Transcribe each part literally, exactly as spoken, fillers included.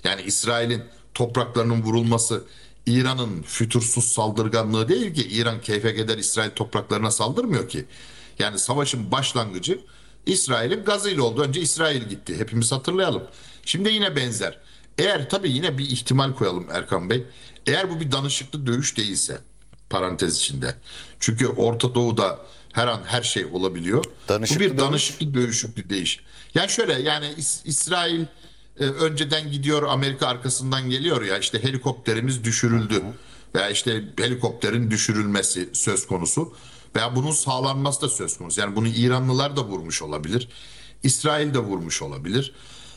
Yani İsrail'in topraklarının vurulması İran'ın fütursuz saldırganlığı değil ki. İran keyfe keder İsrail topraklarına saldırmıyor ki. Yani savaşın başlangıcı İsrail'in gazıyla oldu. Önce İsrail gitti. Hepimiz hatırlayalım. Şimdi yine benzer. Eğer tabii yine bir ihtimal koyalım Erkan Bey. Eğer bu bir danışıklı dövüş değilse parantez içinde. Çünkü Orta Doğu'da her an her şey olabiliyor. Bu Danışıklı bir dövüş. danışıklı dövüşüklü değiş. Yani şöyle yani İs- İsrail e, önceden gidiyor Amerika arkasından geliyor ya işte helikopterimiz Hı düşürüldü hı. veya işte helikopterin düşürülmesi söz konusu veya bunun sağlanması da söz konusu. Yani bunu İranlılar da vurmuş olabilir. İsrail de vurmuş olabilir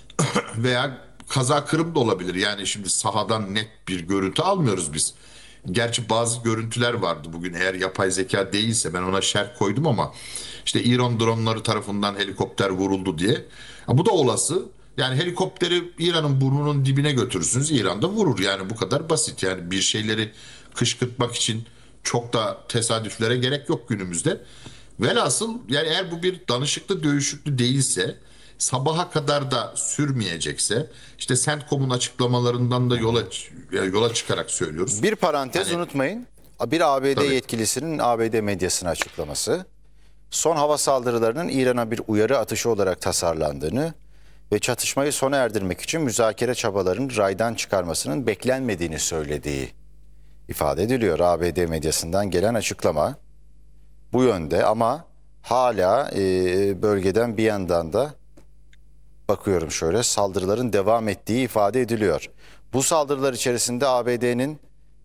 veya kaza kırım da olabilir. Yani şimdi sahadan net bir görüntü almıyoruz biz. Gerçi bazı görüntüler vardı bugün eğer yapay zeka değilse ben ona şerh koydum ama işte İran dronları tarafından helikopter vuruldu diye. Ha, bu da olası. Yani helikopteri İran'ın burnunun dibine götürürsünüz İran'da vurur yani bu kadar basit. Yani bir şeyleri kışkırtmak için çok da tesadüflere gerek yok günümüzde. Velhasıl yani eğer bu bir danışıklı dövüşüklü değilse sabaha kadar da sürmeyecekse işte CENTCOM'un açıklamalarından da yola yola çıkarak söylüyoruz. Bir parantez Yani unutmayın. Bir A B D tabii yetkilisinin A B D medyasına açıklaması. Son hava saldırılarının İran'a bir uyarı atışı olarak tasarlandığını ve çatışmayı sona erdirmek için müzakere çabalarının raydan çıkarmasının beklenmediğini söylediği ifade ediliyor. A B D medyasından gelen açıklama bu yönde ama hala e, bölgeden bir yandan da bakıyorum şöyle saldırıların devam ettiği ifade ediliyor. Bu saldırılar içerisinde A B D'nin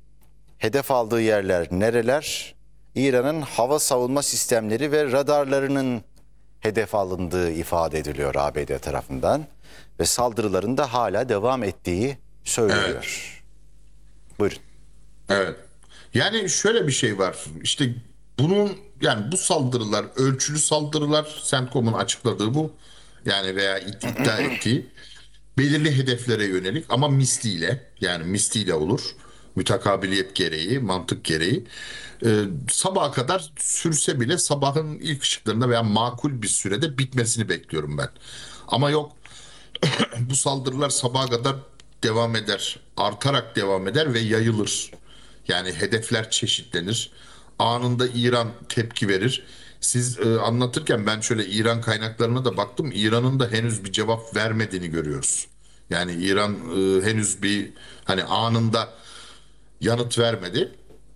hedef aldığı yerler nereler? İran'ın hava savunma sistemleri ve radarlarının hedef alındığı ifade ediliyor A B D tarafından ve saldırıların da hala devam ettiği evet, söyleniyor. Buyurun. evet. Yani şöyle bir şey var. İşte bunun yani bu saldırılar ölçülü saldırılar CENTCOM'un açıkladığı bu. Yani veya id- iddia ettiği belirli hedeflere yönelik ama misliyle yani misliyle olur. Mütakabiliyet gereği, mantık gereği. Ee, sabaha kadar sürse bile sabahın ilk ışıklarında veya makul bir sürede bitmesini bekliyorum ben. Ama yok bu saldırılar sabaha kadar devam eder, artarak devam eder ve yayılır. Yani hedefler çeşitlenir. Anında İran tepki verir. Siz e, anlatırken ben şöyle İran kaynaklarına da baktım. İran'ın da henüz bir cevap vermediğini görüyoruz. Yani İran e, henüz bir hani anında yanıt vermedi.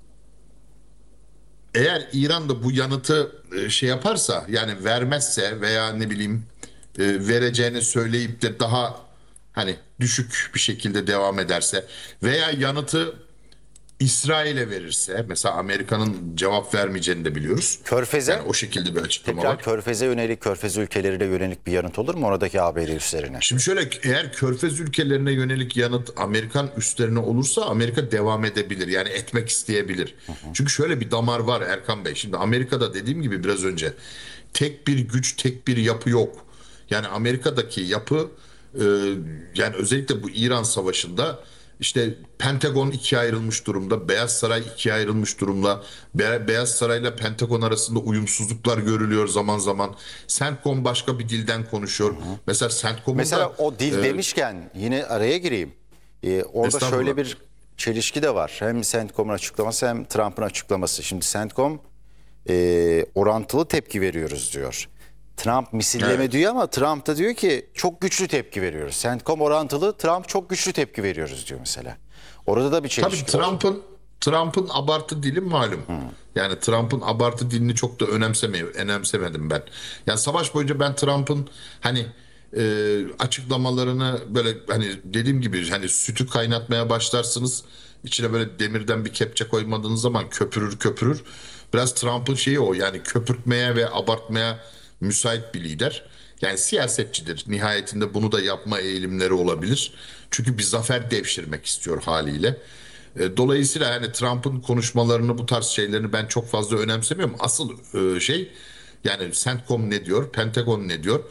Eğer İran da bu yanıtı e, şey yaparsa yani vermezse veya ne bileyim e, vereceğini söyleyip de daha hani düşük bir şekilde devam ederse veya yanıtı İsrail'e verirse mesela Amerika'nın cevap vermeyeceğini de biliyoruz. Yani Körfez'e o şekilde bir açıklama tekrar var. Körfez'e yönelik, Körfez ülkelerine yönelik bir yanıt olur mu oradaki A B D üslerine? Şimdi şöyle eğer Körfez ülkelerine yönelik yanıt Amerikan üstlerine olursa Amerika devam edebilir. Yani etmek isteyebilir. Çünkü şöyle bir damar var Erkan Bey. Şimdi Amerika'da dediğim gibi biraz önce tek bir güç, tek bir yapı yok. Yani Amerika'daki yapı e, yani özellikle bu İran Savaşı'nda işte Pentagon ikiye ayrılmış durumda, Beyaz Saray ikiye ayrılmış durumda. Be- Beyaz Saray'la Pentagon arasında uyumsuzluklar görülüyor zaman zaman. CENTCOM başka bir dilden konuşuyor. Mesela CENTCOM'un Mesela da o dil e, demişken yine araya gireyim. Ee, orada estağfurullah. şöyle bir çelişki de var. Hem CENTCOM'un açıklaması hem Trump'ın açıklaması. Şimdi CENTCOM e, orantılı tepki veriyoruz diyor. Trump misilleme Evet. diyor ama Trump da diyor ki çok güçlü tepki veriyoruz. CENTCOM orantılı, Trump çok güçlü tepki veriyoruz diyor mesela. Orada da bir Tabii çelişki var. Trump'ın Trump'ın abartı dili malum. Yani Trump'ın abartı dilini çok da önemsemeyi önemsemedim ben. Yani savaş boyunca ben Trump'ın hani e, açıklamalarını böyle hani dediğim gibi hani sütü kaynatmaya başlarsınız. İçine böyle demirden bir kepçe koymadığınız zaman köpürür köpürür. Biraz Trump'ın şeyi o yani köpürtmeye ve abartmaya müsait bir lider. Yani siyasetçidir. Nihayetinde bunu da yapma eğilimleri olabilir. Çünkü bir zafer devşirmek istiyor haliyle. E, Dolayısıyla yani Trump'ın konuşmalarını bu tarz şeylerini ben çok fazla önemsemiyorum. Asıl e, şey yani CENTCOM ne diyor, Pentagon ne diyor?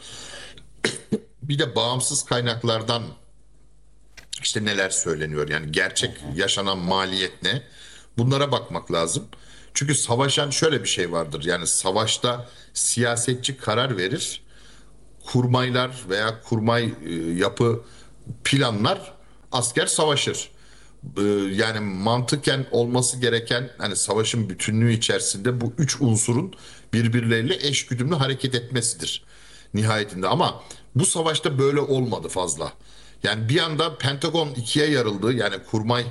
Bir de bağımsız kaynaklardan işte neler söyleniyor? Yani gerçek yaşanan maliyet ne? Bunlara bakmak lazım. Çünkü savaşan şöyle bir şey vardır. Yani savaşta siyasetçi karar verir. Kurmaylar veya kurmay e, yapı planlar asker savaşır. Ee, yani mantıken olması gereken, hani savaşın bütünlüğü içerisinde bu üç unsurun birbirleriyle eşgüdümlü hareket etmesidir nihayetinde. Ama bu savaşta böyle olmadı fazla. Yani bir anda Pentagon ikiye yarıldı. Yani kurmay